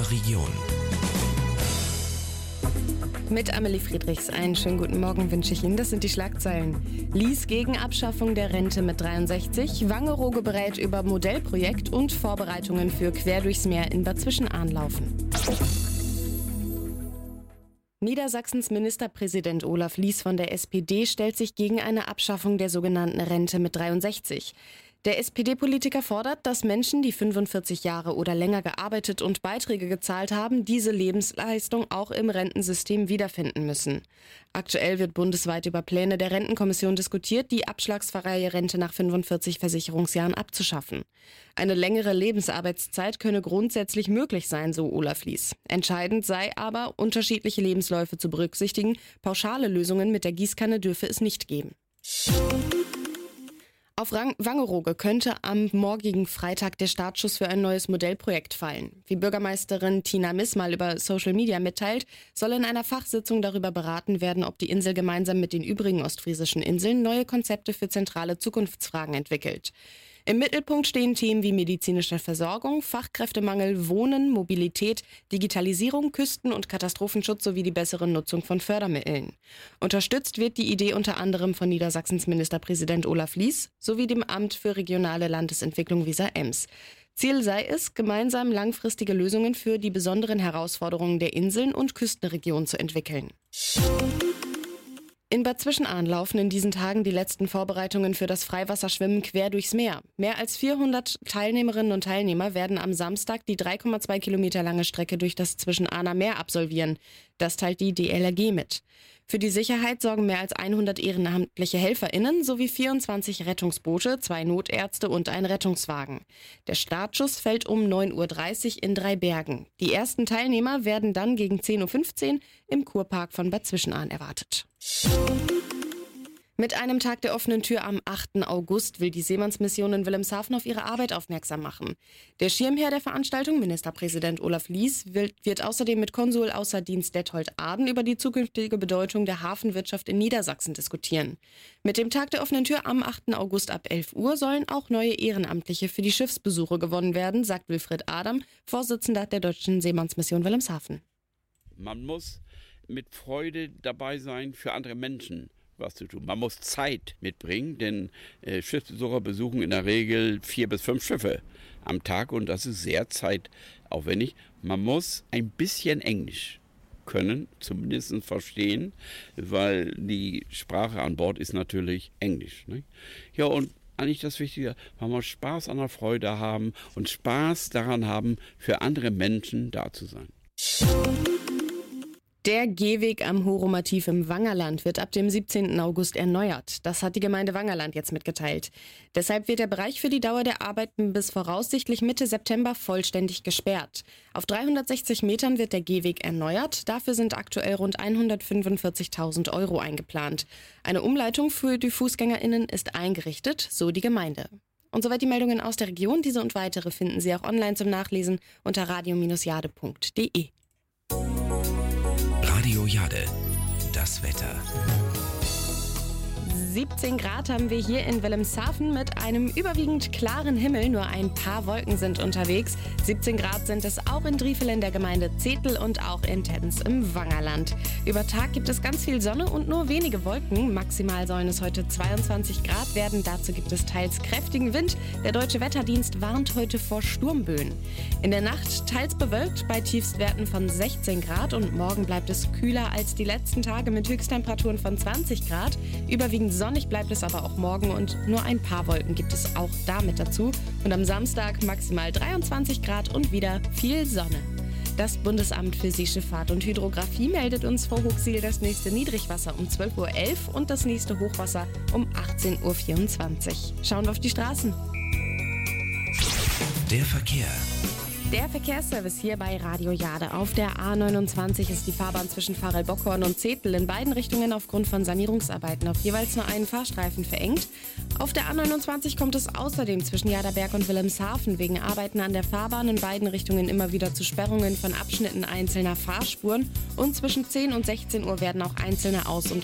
unserer Region. Mit Amelie Friedrichs einen schönen guten Morgen wünsche ich Ihnen. Das sind die Schlagzeilen. Lies gegen Abschaffung der Rente mit 63, Wangerooge berät über Modellprojekt und Vorbereitungen für Quer durchs Meer in Bad Zwischenahn laufen. Niedersachsens Ministerpräsident Olaf Lies von der SPD stellt sich gegen eine Abschaffung der sogenannten Rente mit 63. Der SPD-Politiker fordert, dass Menschen, die 45 Jahre oder länger gearbeitet und Beiträge gezahlt haben, diese Lebensleistung auch im Rentensystem wiederfinden müssen. Aktuell wird bundesweit über Pläne der Rentenkommission diskutiert, die abschlagsfreie Rente nach 45 Versicherungsjahren abzuschaffen. Eine längere Lebensarbeitszeit könne grundsätzlich möglich sein, so Olaf Lies. Entscheidend sei aber, unterschiedliche Lebensläufe zu berücksichtigen. Pauschale Lösungen mit der Gießkanne dürfe es nicht geben. Auf Wangerooge könnte am morgigen Freitag der Startschuss für ein neues Modellprojekt fallen. Wie Bürgermeisterin Tina Missmal über Social Media mitteilt, soll in einer Fachsitzung darüber beraten werden, ob die Insel gemeinsam mit den übrigen ostfriesischen Inseln neue Konzepte für zentrale Zukunftsfragen entwickelt. Im Mittelpunkt stehen Themen wie medizinische Versorgung, Fachkräftemangel, Wohnen, Mobilität, Digitalisierung, Küsten- und Katastrophenschutz sowie die bessere Nutzung von Fördermitteln. Unterstützt wird die Idee unter anderem von Niedersachsens Ministerpräsident Olaf Lies sowie dem Amt für regionale Landesentwicklung Weser-Ems. Ziel sei es, gemeinsam langfristige Lösungen für die besonderen Herausforderungen der Inseln und Küstenregionen zu entwickeln. In Bad Zwischenahn laufen in diesen Tagen die letzten Vorbereitungen für das Freiwasserschwimmen quer durchs Meer. Mehr als 400 Teilnehmerinnen und Teilnehmer werden am Samstag die 3,2 Kilometer lange Strecke durch das Zwischenahner Meer absolvieren. Das teilt die DLRG mit. Für die Sicherheit sorgen mehr als 100 ehrenamtliche HelferInnen sowie 24 Rettungsboote, 2 Notärzte und ein Rettungswagen. Der Startschuss fällt um 9:30 Uhr in Dreibergen. Die ersten Teilnehmer werden dann gegen 10:15 Uhr im Kurpark von Bad Zwischenahn erwartet. Mit einem Tag der offenen Tür am 8. August will die Seemannsmission in Wilhelmshaven auf ihre Arbeit aufmerksam machen. Der Schirmherr der Veranstaltung, Ministerpräsident Olaf Lies, wird außerdem mit Konsul außer Dienst Dethold Aden über die zukünftige Bedeutung der Hafenwirtschaft in Niedersachsen diskutieren. Mit dem Tag der offenen Tür am 8. August ab 11 Uhr sollen auch neue Ehrenamtliche für die Schiffsbesuche gewonnen werden, sagt Wilfried Adam, Vorsitzender der Deutschen Seemannsmission Wilhelmshaven. Man muss mit Freude dabei sein, für andere Menschen was zu tun. Man muss Zeit mitbringen, denn Schiffsbesucher besuchen in der Regel 4 bis 5 Schiffe am Tag und das ist sehr zeitaufwendig. Man muss ein bisschen Englisch können, zumindest verstehen, weil die Sprache an Bord ist natürlich Englisch. Ne? Ja, und eigentlich das Wichtige, man muss Spaß an der Freude haben und Spaß daran haben, für andere Menschen da zu sein. Der Gehweg am Horomativ im Wangerland wird ab dem 17. August erneuert. Das hat die Gemeinde Wangerland jetzt mitgeteilt. Deshalb wird der Bereich für die Dauer der Arbeiten bis voraussichtlich Mitte September vollständig gesperrt. Auf 360 Metern wird der Gehweg erneuert. Dafür sind aktuell rund 145.000 € eingeplant. Eine Umleitung für die FußgängerInnen ist eingerichtet, so die Gemeinde. Und soweit die Meldungen aus der Region. Diese und weitere finden Sie auch online zum Nachlesen unter radio-jade.de. Radio Jade, das Wetter. 17 Grad haben wir hier in Wilhelmshaven mit einem überwiegend klaren Himmel. Nur ein paar Wolken sind unterwegs. 17 Grad sind es auch in Driefel in der Gemeinde Zetel und auch in Tenns im Wangerland. Über Tag gibt es ganz viel Sonne und nur wenige Wolken. Maximal sollen es heute 22 Grad werden. Dazu gibt es teils kräftigen Wind. Der Deutsche Wetterdienst warnt heute vor Sturmböen. In der Nacht teils bewölkt bei Tiefstwerten von 16 Grad und morgen bleibt es kühler als die letzten Tage mit Höchsttemperaturen von 20 Grad. Überwiegend sonnig bleibt es aber auch morgen und nur ein paar Wolken gibt es auch damit dazu. Und am Samstag maximal 23 Grad und wieder viel Sonne. Das Bundesamt für Seeschifffahrt und Hydrographie meldet uns vor Hochsiel das nächste Niedrigwasser um 12:11 Uhr und das nächste Hochwasser um 18:24 Uhr. Schauen wir auf die Straßen. Der Verkehr. Der Verkehrsservice hier bei Radio Jade. Auf der A29 ist die Fahrbahn zwischen Farel-Bockhorn und Zetel in beiden Richtungen aufgrund von Sanierungsarbeiten auf jeweils nur einen Fahrstreifen verengt. Auf der A29 kommt es außerdem zwischen Jaderberg und Wilhelmshaven wegen Arbeiten an der Fahrbahn in beiden Richtungen immer wieder zu Sperrungen von Abschnitten einzelner Fahrspuren und zwischen 10 und 16 Uhr werden auch einzelne Aus- und